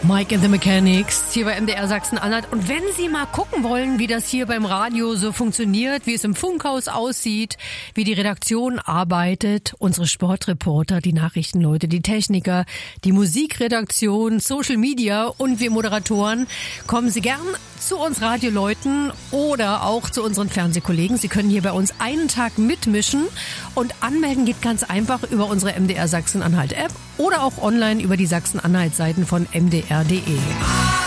Mike and the Mechanics hier bei MDR Sachsen-Anhalt. Und wenn Sie mal gucken wollen, wie das hier beim Radio so funktioniert, wie es im Funkhaus aussieht, wie die Redaktion arbeitet, unsere Sportreporter, die Nachrichtenleute, die Techniker, die Musikredaktion, Social Media und wir Moderatoren, kommen Sie gern zu uns Radioleuten oder auch zu unseren Fernsehkollegen. Sie können hier bei uns einen Tag mitmischen und anmelden geht ganz einfach über unsere MDR Sachsen-Anhalt App oder auch online über die Sachsen-Anhalt-Seiten von mdr.de.